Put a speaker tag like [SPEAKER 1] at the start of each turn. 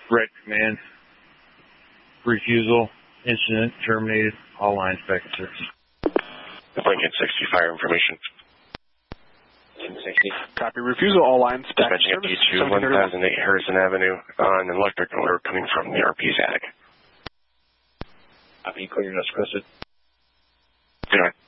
[SPEAKER 1] Red Command. Refusal. Incident terminated. All lines back in service.
[SPEAKER 2] Lincoln 60, fire information.
[SPEAKER 3] 1060.
[SPEAKER 4] Copy refusal, all lines back in
[SPEAKER 2] Dispatching
[SPEAKER 4] service.
[SPEAKER 2] FD2, 1008 Harrison Avenue on an electric motor coming from the RP's attic.
[SPEAKER 3] Copy, clear, no requested.
[SPEAKER 2] Good night.